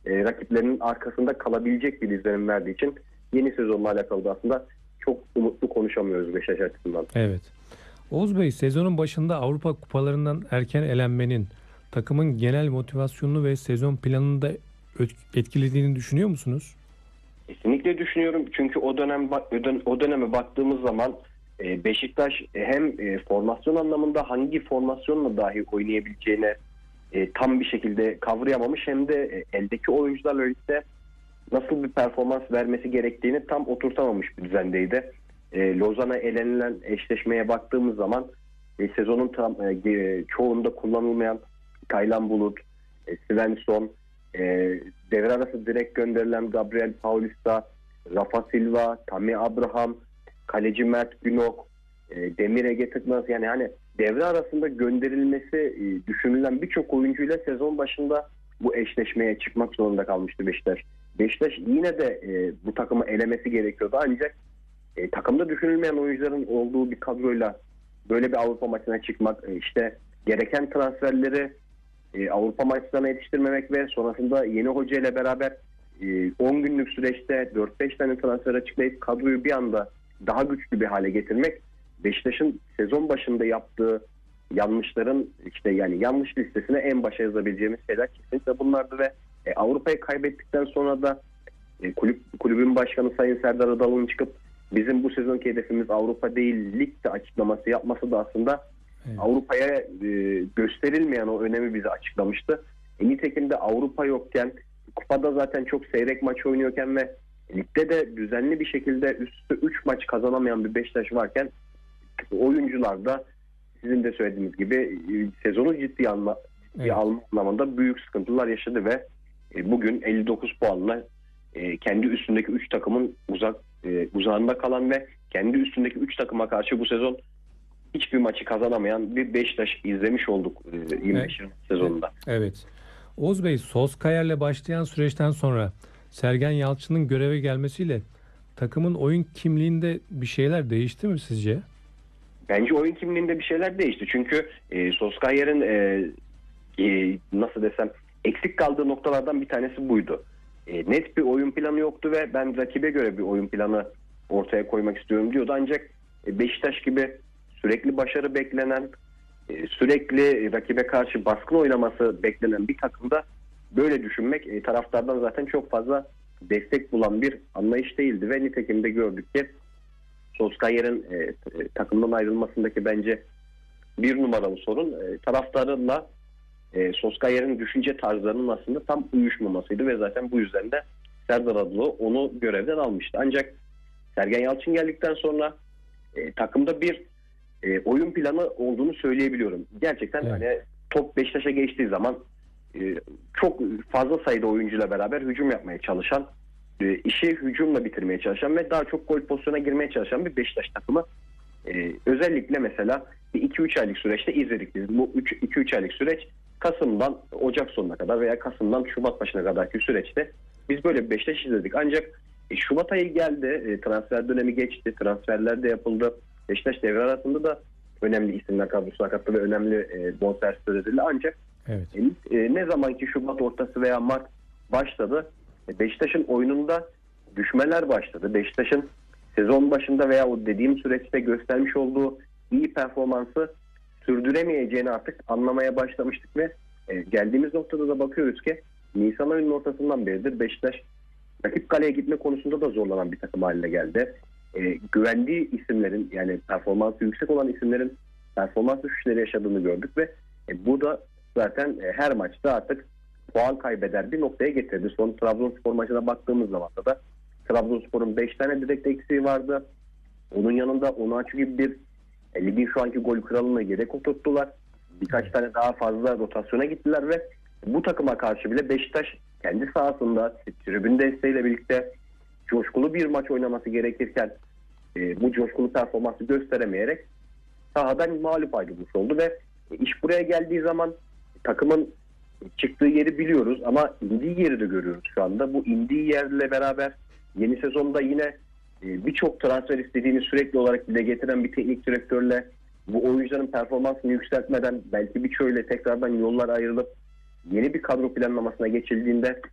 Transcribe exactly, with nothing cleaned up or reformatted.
e, rakiplerinin arkasında kalabilecek bir izlenim verdiği için yeni sezonla alakalı da aslında çok umutlu konuşamıyoruz Beşiktaş açısından. Evet. Oğuz Bey, sezonun başında Avrupa kupalarından erken elenmenin takımın genel motivasyonunu ve sezon planını da etkilediğini düşünüyor musunuz? Kesinlikle düşünüyorum. Çünkü o dönem o döneme baktığımız zaman Beşiktaş hem formasyon anlamında hangi formasyonla dahi oynayabileceğine tam bir şekilde kavrayamamış, hem de eldeki oyuncularla birlikte nasıl bir performans vermesi gerektiğini tam oturtamamış bir düzendeydi. Lozan'a elenilen eşleşmeye baktığımız zaman sezonun tam, çoğunda kullanılmayan Taylan Bulut, Svensson, devre arası direkt gönderilen Gabriel Paulista, Rafa Silva, Tammy Abraham, kaleci Mert Günok, Demir Ege Tıknaz, yani hani devre arasında gönderilmesi düşünülen birçok oyuncuyla sezon başında bu eşleşmeye çıkmak zorunda kalmıştı Beşiktaş. Beşiktaş yine de bu takımı elemesi gerekiyordu, ancak takımda düşünülmeyen oyuncuların olduğu bir kadroyla böyle bir Avrupa maçına çıkmak, işte gereken transferleri Avrupa maçlarına yetiştirmemek ve sonrasında yeni hoca ile beraber on günlük süreçte dört beş tane transfer açıklayıp kadroyu bir anda daha güçlü bir hale getirmek, Beşiktaş'ın sezon başında yaptığı yanlışların işte yani yanlış listesine en başa yazabileceğimiz şeyler kesinlikle bunlardı ve Avrupa'yı kaybettikten sonra da kulüp kulübün başkanı Sayın Serdar Adalı'nın çıkıp bizim bu sezonki hedefimiz Avrupa değil ligde açıklaması yapması da aslında evet, Avrupa'ya e, gösterilmeyen o önemi bize açıklamıştı. E, nitekim de Avrupa yokken, kupada zaten çok seyrek maç oynuyorken ve ligde de düzenli bir şekilde üst üste üç maç kazanamayan bir Beşiktaş varken oyuncular da sizin de söylediğiniz gibi e, sezonu ciddi alma, ciddi evet. alma anlamında büyük sıkıntılar yaşadı ve e, bugün elli dokuz puanla e, kendi üstündeki üç takımın uzak e, uzağında kalan ve kendi üstündeki üç takıma karşı bu sezon hiçbir maçı kazanamayan bir Beşiktaş izlemiş olduk e, yirmi beş evet. sezonunda. Evet. Oğuz Bey, Solskjaer'le başlayan süreçten sonra Sergen Yalçın'ın göreve gelmesiyle takımın oyun kimliğinde bir şeyler değişti mi sizce? Bence oyun kimliğinde bir şeyler değişti. Çünkü e, Solskjaer'in e, e, nasıl desem eksik kaldığı noktalardan bir tanesi buydu. E, net bir oyun planı yoktu ve ben rakibe göre bir oyun planı ortaya koymak istiyorum diyordu. Ancak e, Beşiktaş gibi sürekli başarı beklenen, e, sürekli rakibe karşı baskın oynaması beklenen bir takımda böyle düşünmek e, taraftardan zaten çok fazla destek bulan bir anlayış değildi ve nitekim de gördük ki Solskjaer'in e, e, takımdan ayrılmasındaki bence bir numaralı sorun e, taraftarınla e, Solskjaer'in düşünce tarzlarının aslında tam uyuşmamasıydı ve zaten bu yüzden de Serdar Adalı onu görevden almıştı. Ancak Sergen Yalçın geldikten sonra e, takımda bir e, oyun planı olduğunu söyleyebiliyorum. Gerçekten evet. hani top Beşiktaş'a geçtiği zaman e, çok fazla sayıda oyuncuyla beraber hücum yapmaya çalışan, e, işi hücumla bitirmeye çalışan ve daha çok gol pozisyona girmeye çalışan bir Beşiktaş takımı. E, özellikle mesela bir iki üç aylık süreçte izledik biz. Bu iki üç aylık süreç Kasım'dan Ocak sonuna kadar veya Kasım'dan Şubat başına kadarki süreçte biz böyle bir Beşiktaş izledik. Ancak e, Şubat ayı geldi, e, transfer dönemi geçti, transferler de yapıldı. Beşiktaş devre arasında da önemli isimler kadrosuna kattı ve önemli e, bonservis ödedi. Ancak evet. e, ne zamanki Şubat ortası veya Mart başladı, e, Beşiktaş'ın oyununda düşmeler başladı. Beşiktaş'ın sezon başında veya o dediğim süreçte göstermiş olduğu iyi performansı sürdüremeyeceğini artık anlamaya başlamıştık ve e, geldiğimiz noktada da bakıyoruz ki Nisan ayının ortasından beridir Beşiktaş rakip kaleye gitme konusunda da zorlanan bir takım haline geldi. E, güvendiği isimlerin, yani performansı yüksek olan isimlerin performans düşüşleri yaşadığını gördük ve e, bu da zaten e, her maçta artık puan kaybeder bir noktaya getirdi. Son Trabzonspor maçına baktığımız zaman da Trabzonspor'un beş tane direkt eksiği vardı. Onun yanında Onuachu gibi bir e, ligin şu anki gol kralına gerek oturttular. Birkaç tane daha fazla rotasyona gittiler ve bu takıma karşı bile Beşiktaş kendi sahasında tribün desteğiyle birlikte coşkulu bir maç oynaması gerekirken e, bu coşkulu performansı gösteremeyerek sahadan mağlup ayrılmış oldu ve e, iş buraya geldiği zaman takımın çıktığı yeri biliyoruz ama indiği yeri de görüyoruz şu anda. Bu indiği yerle beraber yeni sezonda yine e, birçok transfer istediğini sürekli olarak dile getiren bir teknik direktörle bu oyuncuların performansını yükseltmeden belki birçoğuyla tekrardan yollar ayrılıp yeni bir kadro planlamasına geçildiğinde